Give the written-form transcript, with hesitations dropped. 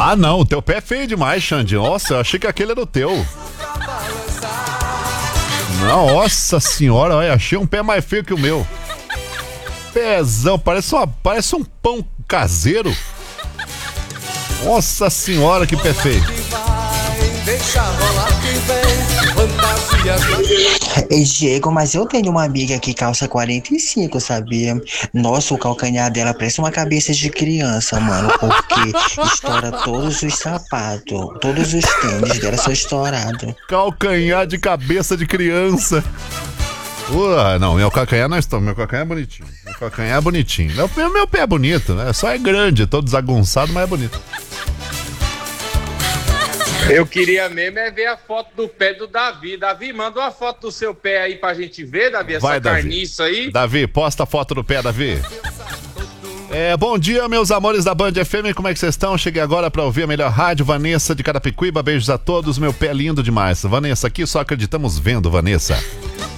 Ah, não, o teu pé é feio demais, Xande. Nossa, eu achei que aquele era o teu. Nossa senhora, olha, achei um pé mais feio que o meu. Pezão, parece um pão caseiro. Nossa senhora, que pé feio. Diego, mas eu tenho uma amiga que calça 45, sabia? Nossa, o calcanhar dela parece uma cabeça de criança, mano, porque estoura todos os sapatos, todos os tênis dela são estourados. Calcanhar de cabeça de criança. Não, meu calcanhar não está. Meu calcanhar é bonitinho. Meu calcanhar é bonitinho. Meu pé é bonito, né? Só é grande, todo desagunçado, mas é bonito. Eu queria mesmo é ver a foto do pé do Davi. Davi, manda uma foto do seu pé aí pra gente ver, Davi, essa carniça aí. Davi, posta a foto do pé, Davi. Bom dia, meus amores da Band FM, como é que vocês estão? Cheguei agora pra ouvir a melhor rádio, Vanessa de Carapicuíba, beijos a todos, meu pé lindo demais. Vanessa, aqui só acreditamos vendo, Vanessa.